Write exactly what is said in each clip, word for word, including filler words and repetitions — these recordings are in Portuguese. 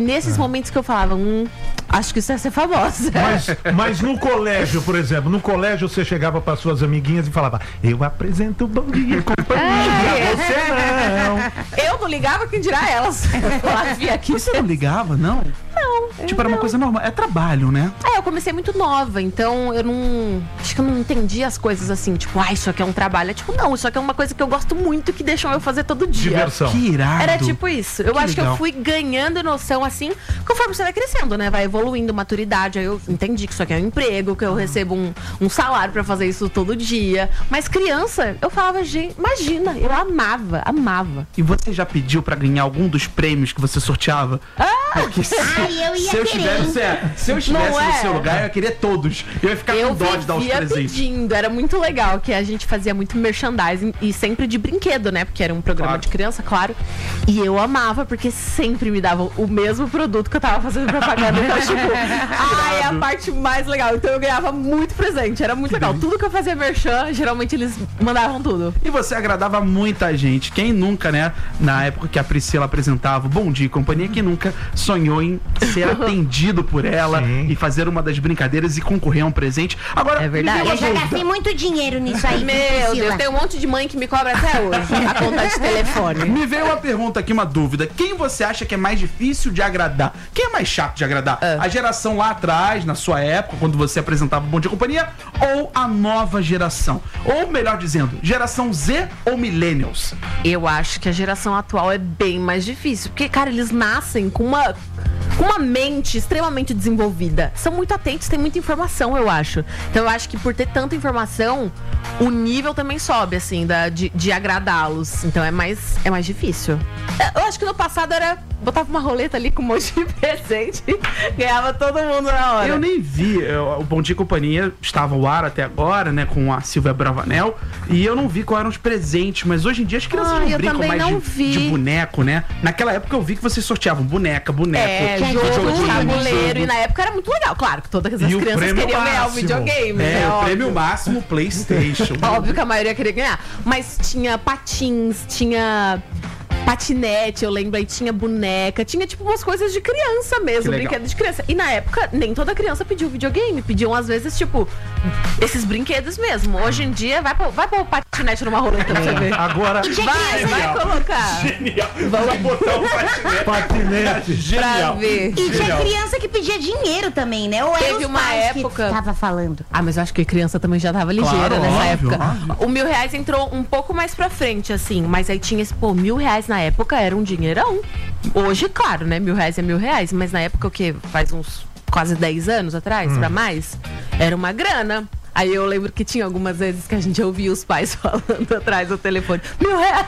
nesses é. momentos que eu falava, hum, acho que isso ia ser famosa. Mas, mas no colégio, por exemplo, no colégio você chegava para suas amiguinhas e falava, eu apresento o Bom Dia Companhia, é. você não. Eu não ligava, quem dirá elas. Eu aqui. Você não ligava, não? Não. Tipo, era uma coisa normal. É trabalho, né? É, eu comecei muito nova, então eu não... Acho que eu não entendi as coisas assim, tipo, ah, isso aqui é um trabalho. É tipo, não, isso aqui é uma coisa que eu gosto muito, que deixam eu fazer todo dia. Diversão. Que irado. Era tipo isso. Eu que acho legal. que eu fui ganhando noção, assim, conforme você vai crescendo, né? Vai evoluindo, maturidade. Aí eu entendi que isso aqui é um emprego, que eu recebo um, um salário pra fazer isso todo dia. Mas criança, eu falava, gente, imagina, eu amava, amava. E você já pediu pra ganhar algum dos prêmios que você sorteava? Ah! Porque se, Ai, eu ia se eu querer. estivesse, é, se eu estivesse Não no é? seu lugar, eu ia querer todos. Eu ia ficar Eu com dó de dar os vivia presentes. pedindo, era muito legal, que a gente fazia muito merchandising e sempre de brinquedo, né? Porque era um programa Claro. de criança, claro. E eu amava, porque sempre me davam o mesmo produto que eu tava fazendo propaganda. Então, tipo, ai, é a parte mais legal. Então eu ganhava muito presente, era muito legal. Tudo que eu fazia merchan, geralmente eles mandavam tudo. E você agradava muita gente. Quem nunca, né? Na época que a Priscila apresentava o Bom Dia e Companhia, que nunca sonhou em ser atendido por ela Sim. e fazer uma das brincadeiras e concorrer a um presente. Agora, É verdade. me dê uma Eu já dúvida. gastei muito dinheiro nisso aí, Meu Priscila. Deus, tem um monte de mãe que me cobra até hoje a conta de telefone. Me veio uma pergunta aqui, uma dúvida. Quem você acha que é mais difícil de agradar? Quem é mais chato de agradar? Ah. A geração lá atrás, na sua época, quando você apresentava o Bom Dia e Companhia, ou a nova geração? Ou melhor dizendo, geração Z ou Millennials? Eu acho que a geração atual é bem mais difícil. Porque, cara, eles nascem com uma, com uma mente extremamente desenvolvida. São muito atentos, têm muita informação, eu acho. Então eu acho que por ter tanta informação, o nível também sobe, assim, da, de, de agradá-los. Então é mais, é mais difícil. Eu acho que no passado era... Botava uma roleta ali com um monte de presente, ganhava todo mundo na hora. Eu nem vi, eu- o Bom Dia e Companhia estava ao ar até agora, né, com a Silvia Bravanel, e eu não vi quais eram os presentes, mas hoje em dia as crianças Ah, não eu brincam também mais não de, vi. de boneco, né? Naquela época eu vi que vocês sorteavam boneca, boneco, É, Tinha jogo, jogo, tabuleiro. jogo. E na época era muito legal. Claro que todas as E o crianças prêmio queriam ganhar o máximo. videogame. É, né, o óbvio. prêmio máximo PlayStation. Óbvio que a maioria queria ganhar. Mas tinha patins, tinha patinete, eu lembro, aí tinha boneca, tinha tipo umas coisas de criança mesmo, Que legal. brinquedos de criança. E na época, nem toda criança pediu videogame, pediam às vezes, tipo, esses brinquedos mesmo. Hoje em dia, vai pôr, vai pôr patinete numa roleta pra você ver. Agora, Vai, vai colocar. Genial. Vamos botar o patinete. patinete. Pra Genial. ver. E tinha Genial. criança que pedia dinheiro também, né? Ou era Teve os uma pais época- que tava falando. Ah, mas eu acho que criança também já tava ligeira Claro, nessa óbvio, época. óbvio. O mil reais entrou um pouco mais pra frente, assim. Mas aí tinha esse, pô, mil reais na época era um dinheirão. Hoje, claro, né? Mil reais é mil reais. Mas na época, o quê? Faz uns quase dez anos atrás, pra mais? Era uma grana. Aí eu lembro que tinha algumas vezes que a gente ouvia os pais falando atrás do telefone, mil reais.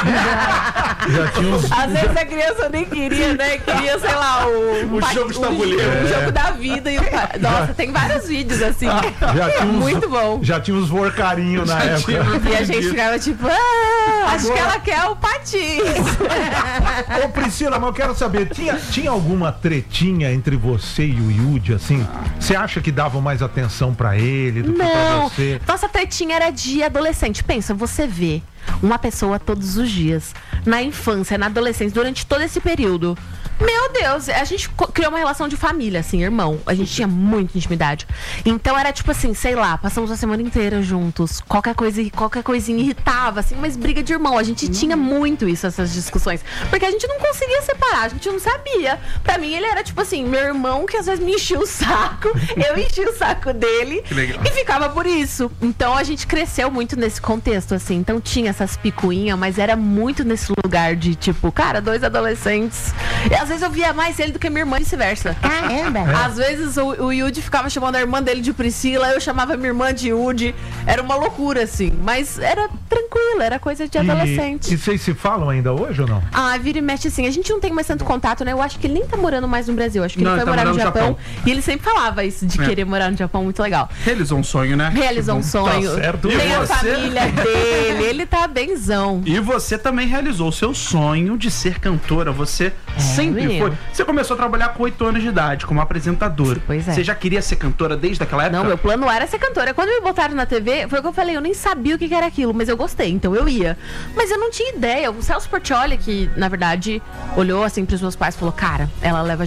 Já tinha uns... Às vezes a criança nem queria, né? Queria, sei lá, o... O jogo de tabuleiro. O, É. jogo da vida e o pai. Nossa, tem vários vídeos assim. Já tinha uns, Muito bom. Já tinha uns vorcarinhos na época. E a gente ficava tipo, ah, acho que ela quer o patins. Ô Priscila, mas eu quero saber, tinha, tinha alguma tretinha entre você e o Yudi, assim? Você acha que davam mais atenção pra ele do que pra Não, você? nossa tretinha era de adolescente. Pensa, você vê uma pessoa todos os dias, na infância, na adolescência, durante todo esse período. Meu Deus, a gente co- criou uma relação de família, assim, irmão. A gente tinha muita intimidade. Então era tipo assim, sei lá, passamos a semana inteira juntos. Qualquer coisa, qualquer coisinha irritava, assim, mas briga de irmão. A gente tinha muito isso, essas discussões. Porque a gente não conseguia separar, a gente não sabia. Pra mim, ele era tipo assim, meu irmão que às vezes me enchia o saco, eu enchia o saco dele. Que legal. E ficava por isso. Então a gente cresceu muito nesse contexto, assim. Então tinha essas picuinhas, mas era muito nesse lugar de tipo, cara, dois adolescentes. E às vezes eu via mais ele do que minha irmã e vice-versa. Caramba. Às vezes o, o Yudi ficava chamando a irmã dele de Priscila, eu chamava minha irmã de Yudi. Era uma loucura, assim. Mas era tranquilo, era coisa de adolescente. E, e vocês se falam ainda hoje ou não? Ah, vira e mexe assim. A gente não tem mais tanto contato, né? Eu acho que ele nem tá morando mais no Brasil. Acho que Não, ele foi ele tá morar no morando no Japão, Japão. E ele sempre falava isso de É. querer morar no Japão, muito legal. Realizou um sonho, né? Realizou um sonho. Tá certo. Tem E a você? família dele. Ele tá benzão. E você também realizou o seu sonho de ser cantora. Você sempre menino. foi. Você começou a trabalhar com oito anos de idade, como apresentadora. Pois é. Você já queria ser cantora desde aquela época? Não, meu plano era ser cantora. Quando me botaram na T V, foi o que eu falei, eu nem sabia o que que era aquilo, mas eu gostei, então eu ia. Mas eu não tinha ideia. O Celso Portiolli, que na verdade olhou assim pros meus pais e falou, cara, ela leva